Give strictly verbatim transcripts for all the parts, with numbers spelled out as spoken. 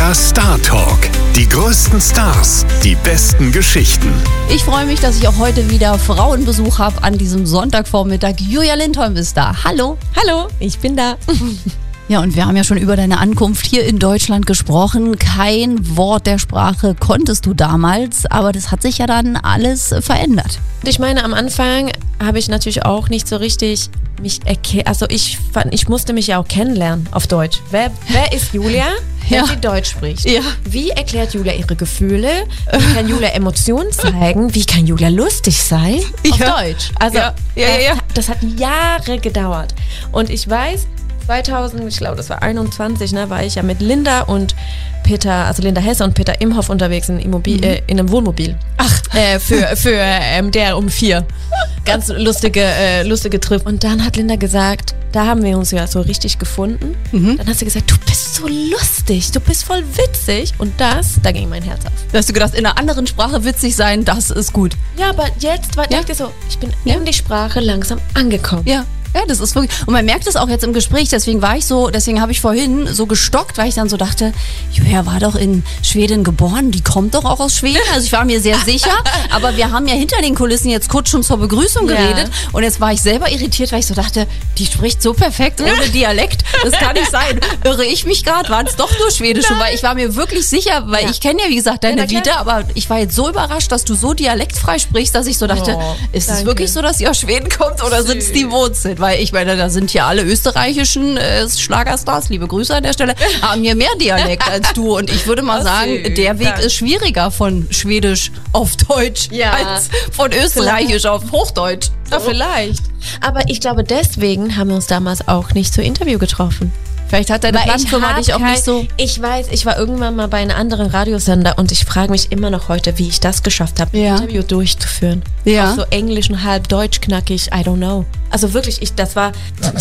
Der Star Talk. Die größten Stars, die besten Geschichten. Ich freue mich, dass ich auch heute wieder Frauenbesuch habe an diesem Sonntagvormittag. Julia Lindholm ist da. Hallo. Hallo, ich bin da. Ja, und wir haben ja schon über deine Ankunft hier in Deutschland gesprochen. Kein Wort der Sprache konntest du damals, aber das hat sich ja dann alles verändert. Ich meine, am Anfang habe ich natürlich auch nicht so richtig mich erkennt. Also ich fand, ich musste mich ja auch kennenlernen auf Deutsch. Wer, wer ist Julia, wenn Ja. sie Deutsch spricht? Ja. Wie erklärt Julia ihre Gefühle? Wie kann Julia Emotionen zeigen? Wie kann Julia lustig sein? Auf Ja. Deutsch. Also Ja. Ja, ja, ja. Das, das hat Jahre gedauert. Und ich weiß, zweitausend, ich glaube, das war einundzwanzig, ne, war ich ja mit Linda und Peter, also Linda Hesse und Peter Imhoff unterwegs in, Immobil, äh, in einem Wohnmobil. Ach, äh, für, für ähm, der um vier. Ganz lustige, äh, lustige Trip. Und dann hat Linda gesagt, da haben wir uns ja so richtig gefunden. Mhm. Dann hat sie gesagt, du bist so lustig, du bist voll witzig. Und das, da ging mein Herz auf. Da hast du gedacht, in einer anderen Sprache witzig sein, das ist gut. Ja, aber jetzt war Ja. ich so, ich bin Ja. in die Sprache langsam angekommen. Ja. Ja, das ist wirklich, und man merkt es auch jetzt im Gespräch, deswegen war ich so, deswegen habe ich vorhin so gestockt, weil ich dann so dachte, Julia war doch in Schweden geboren, die kommt doch auch aus Schweden, also ich war mir sehr sicher, aber wir haben ja hinter den Kulissen jetzt kurz schon zur Begrüßung Ja. geredet und jetzt war ich selber irritiert, weil ich so dachte, die spricht so perfekt ohne Dialekt, das kann nicht sein. Irre ich mich gerade, waren es doch nur Schwedisch, und weil ich war mir wirklich sicher, weil Ja. ich kenne ja wie gesagt deine Ja, na klar. Vita, aber ich war jetzt so überrascht, dass du so dialektfrei sprichst, dass ich so dachte, Oh, ist es danke. wirklich so, dass ihr aus Schweden kommt oder sind es die Wurzeln? Weil ich meine, da sind ja alle österreichischen äh, Schlagerstars, liebe Grüße an der Stelle, haben hier mehr Dialekt als du. Und ich würde mal Oh, sagen, süß. der Weg Danke. ist schwieriger von Schwedisch auf Deutsch Ja. als von Österreichisch auf Hochdeutsch. Ja, vielleicht. Aber ich glaube, deswegen haben wir uns damals auch nicht zur Interview getroffen. Vielleicht hat deine Weil Plattenfirma hab dich auch kein- nicht so... Ich weiß, ich war irgendwann mal bei einem anderen Radiosender und ich frage mich immer noch heute, wie ich das geschafft habe, Ja. ein Interview durchzuführen. Ja. Auf so Englisch und halb Deutsch knackig, I don't know. Also wirklich, ich, das war...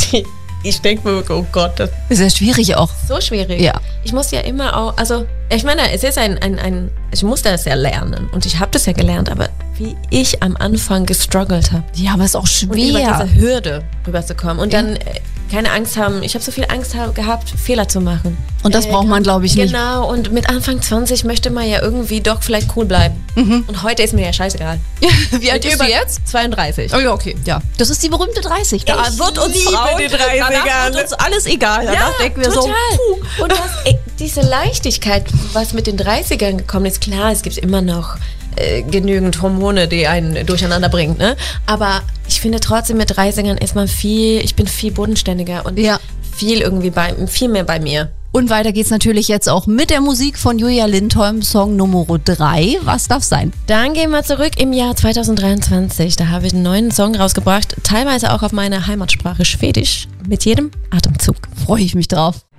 Ich denke mir, oh Gott, das Ist ja schwierig auch. ist so schwierig. Ja. Ich muss ja immer auch, also ich meine, es ist ein, ein, ein ich musste das ja lernen und ich habe das ja gelernt, aber wie ich am Anfang gestruggelt habe. Ja, aber ist auch Und über schwer. diese Hürde rüberzukommen und dann äh, keine Angst haben. Ich habe so viel Angst ha- gehabt, Fehler zu machen. Und das braucht man, glaube ich, nicht. Genau, und mit Anfang zwanzig möchte man ja irgendwie doch vielleicht cool bleiben. Und heute ist mir ja scheißegal. Wie alt bist du jetzt? zweiunddreißig. Oh ja, okay. Ja. Das ist die berühmte dreißig. Da Ich wird uns liebe Frauen, die dreißiger. danach wird uns alles egal. Danach denken wir so, total. Und das, ey, diese Leichtigkeit, was mit den dreißigern gekommen ist, klar, es gibt immer noch äh, genügend Hormone, die einen durcheinander bringen, ne? Aber ich finde trotzdem mit dreißigern ist man viel, ich bin viel bodenständiger und Ja. viel irgendwie bei, viel mehr bei mir. Und weiter geht's natürlich jetzt auch mit der Musik von Julia Lindholm, Song Nummer drei. Was darf sein? Dann gehen wir zurück im Jahr zweitausenddreiundzwanzig. Da habe ich einen neuen Song rausgebracht, teilweise auch auf meiner Heimatsprache Schwedisch, mit jedem Atemzug. Freue ich mich drauf.